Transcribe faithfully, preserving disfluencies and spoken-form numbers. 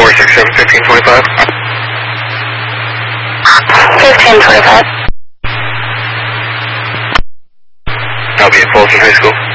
six seven, fifteen twenty-five. fifteen twenty-five. I'll be at Folsom High School.